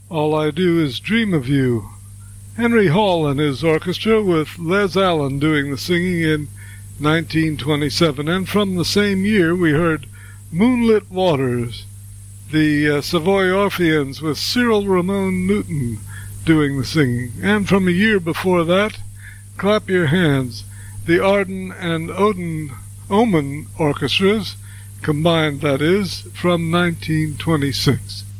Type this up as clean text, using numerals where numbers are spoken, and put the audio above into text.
All I Do Is Dream of You. Henry Hall and his orchestra with Les Allen doing the singing in 1927. And from the same year we heard Moonlit Waters, the Savoy Orpheans with Cyril Ramon Newton doing the singing. And from a year before that, Clap Your Hands, the Arden and Oman orchestras, combined that is, from 1926.